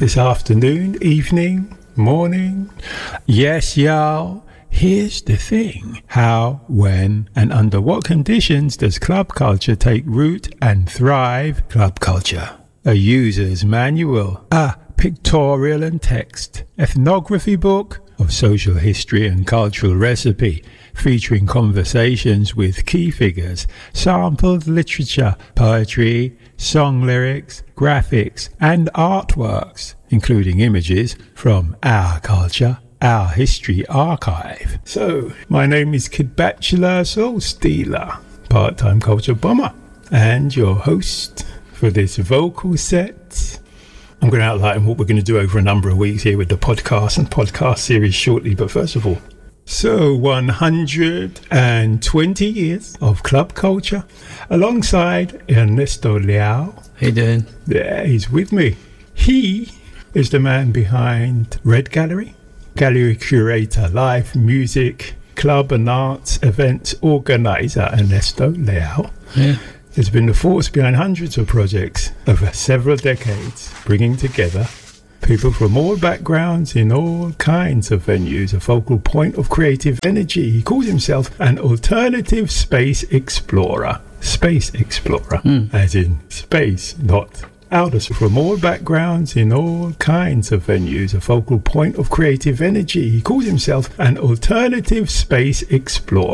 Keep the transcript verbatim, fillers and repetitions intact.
this afternoon, evening, morning. Yes, y'all. Here's the thing. How, when, and under what conditions does club culture take root and thrive? Club culture. A user's manual. A pictorial and text. Ethnography book of social history and cultural recipe, featuring conversations with key figures, sampled literature, poetry, song lyrics, graphics, and artworks, including images from our culture, our history archive. So, my name is Kid Bachelor Soul Stealer, part-time culture bomber, and your host for this vocal set. I'm going to outline what we're going to do over a number of weeks here with the podcast and podcast series shortly, but first of all, so one hundred twenty years of club culture alongside Ernesto Liao. How you doing? Yeah, he's with me. He is the man behind Red Gallery, gallery curator, live music, club and arts events organizer Ernesto Liao. Yeah. Has been the force behind hundreds of projects over several decades, bringing together people from all backgrounds in all kinds of venues, a focal point of creative energy. He calls himself an alternative space explorer. Space explorer, mm. as in space, not outer. From all backgrounds in all kinds of venues, a focal point of creative energy. He calls himself an alternative space explorer.